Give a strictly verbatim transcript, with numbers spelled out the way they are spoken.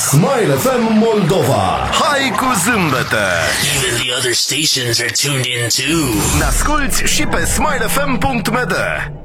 Smile F M Moldova. Hai cu zâmbete! Even the other stations are tuned in too. Ne asculti și pe smile f m punct m d.